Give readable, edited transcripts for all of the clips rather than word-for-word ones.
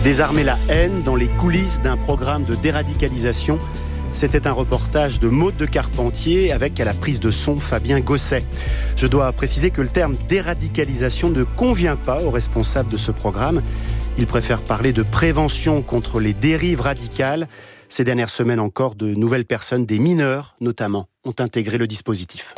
Désarmer la haine dans les coulisses d'un programme de déradicalisation. C'était un reportage de Maude de Carpentier avec à la prise de son Fabien Gosset. Je dois préciser que le terme déradicalisation ne convient pas aux responsables de ce programme. Ils préfèrent parler de prévention contre les dérives radicales. Ces dernières semaines encore, de nouvelles personnes, des mineurs notamment, ont intégré le dispositif.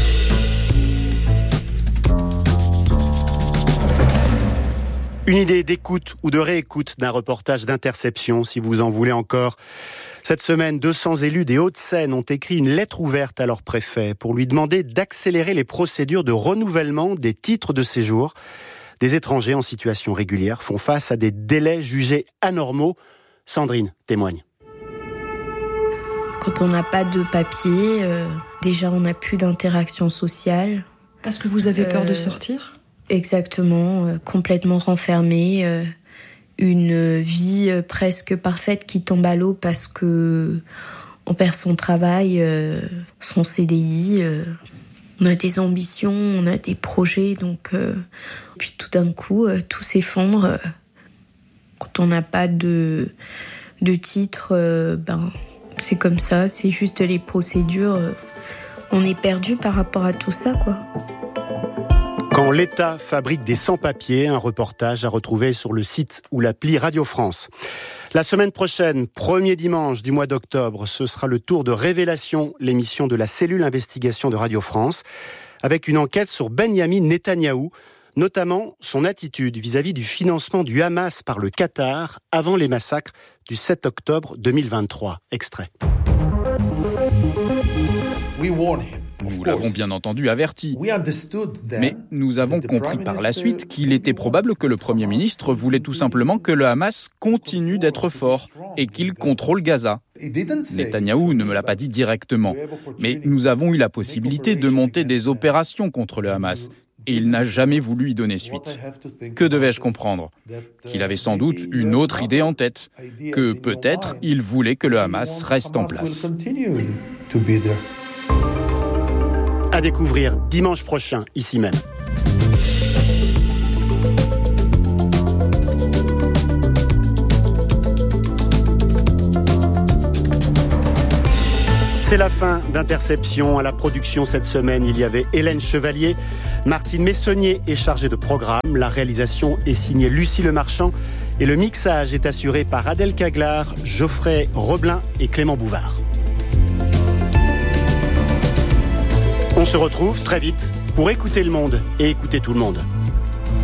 Une idée d'écoute ou de réécoute d'un reportage d'Interception, si vous en voulez encore. Cette semaine, 200 élus des Hauts-de-Seine ont écrit une lettre ouverte à leur préfet pour lui demander d'accélérer les procédures de renouvellement des titres de séjour. Des étrangers en situation régulière font face à des délais jugés anormaux. Sandrine témoigne. Quand on n'a pas de papier, déjà on n'a plus d'interaction sociale. Parce que vous avez peur de sortir ? Exactement, complètement renfermée, une vie presque parfaite qui tombe à l'eau parce que on perd son travail, son CDI, on a des ambitions, on a des projets, donc puis tout d'un coup tout s'effondre. Quand on n'a pas de titre, c'est comme ça, c'est juste les procédures. On est perdu par rapport à tout ça, quoi. Quand l'État fabrique des sans-papiers, un reportage à retrouver sur le site ou l'appli Radio France. La semaine prochaine, premier dimanche du mois d'octobre, ce sera le tour de Révélation, l'émission de la cellule investigation de Radio France, avec une enquête sur Benyamin Netanyahou, notamment son attitude vis-à-vis du financement du Hamas par le Qatar avant les massacres du 7 octobre 2023. Extrait. Nous l'avons bien entendu averti, mais nous avons compris par la suite qu'il était probable que le Premier ministre voulait tout simplement que le Hamas continue d'être fort et qu'il contrôle Gaza. Netanyahou ne me l'a pas dit directement, mais nous avons eu la possibilité de monter des opérations contre le Hamas. Et il n'a jamais voulu y donner suite. Que devais-je comprendre ? Qu'il avait sans doute une autre idée en tête, que peut-être il voulait que le Hamas reste en place. À découvrir dimanche prochain, ici même. C'est la fin d'Interception. À la production cette semaine, il y avait Hélène Chevalier. Martine Messonnier est chargée de programme. La réalisation est signée Lucie Lemarchand. Et le mixage est assuré par Adèle Caglar, Geoffrey Roblin et Clément Bouvard. On se retrouve très vite pour écouter le monde et écouter tout le monde.